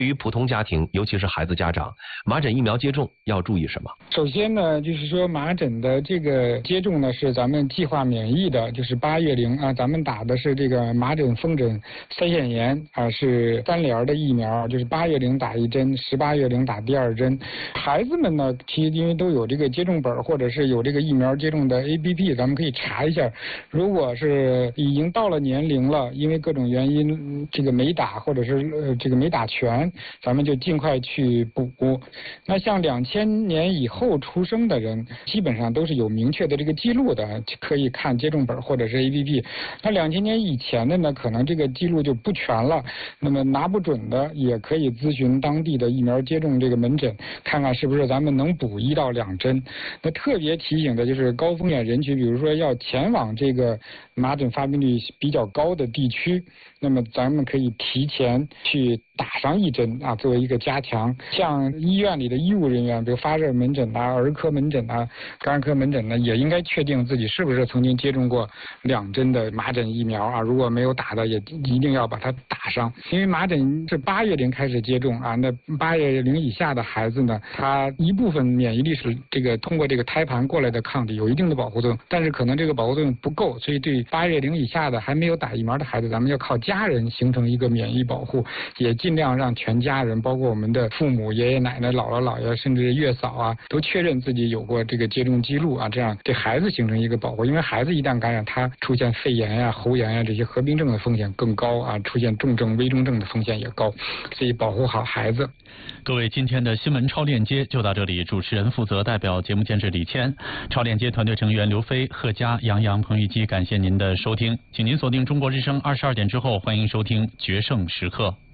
对于普通家庭，尤其是孩子家长，麻疹疫苗接种要注意什么？ 首先呢，就是说麻疹的这个接种呢是咱们计划免疫的，就是8月龄啊，咱们打的是这个麻疹、风疹、腮腺炎啊，是3联的疫苗，就是8月龄打1针，18月龄打第2针。孩子们呢，其实因为都有这个接种本或者是有这个疫苗接种的 APP， 咱们可以查一下。如果是已经到了年龄了，因为各种原因这个没打或者是这个没打全，咱们就尽快去补。那像2000年以后出生的人，基本上都是有明确的这个记录的，可以看接种本或者是 APP。那2000年以前的呢，可能这个记录就不全了，那么拿不准的也可以咨询当地的疫苗接种这个门诊，看看是不是咱们能补1到2针。那特别提醒的就是高风险人群，比如说要前往这个麻疹发病率比较高的地区，那么咱们可以提前去打上1针啊，作为一个加强。像医院里的医务人员，比如发热门诊啊、儿科门诊啊、感染科门诊呢，也应该确定自己是不是曾经接种过2针的麻疹疫苗啊。如果没有打的，也一定要把它打上。因为麻疹是8月龄开始接种啊，那8月龄以下的孩子呢，他一部分免疫力是这个通过这个胎盘过来的抗体有一定的保护作用，但是可能这个保护作用不够，所以对8月龄以下的还没有打疫苗的孩子，咱们要靠家人形成一个免疫保护，也尽量让全家人，包括我们的父母、爷爷奶奶、姥姥姥爷，甚至月嫂啊，都确认自己有过这个接种记录啊，这样对孩子形成一个保护。因为孩子一旦感染，他出现肺炎呀、喉炎呀这些合并症的风险更高啊，出现重症、危重症的风险也高，所以保护好孩子。 各位，今天的新闻超链接就到这里，主持人负责代表节目监制李谦，超链接团队成员刘飞、贺佳、杨洋、彭玉基，感谢您的收听，请您锁定中国之声22点之后，欢迎收听决胜时刻。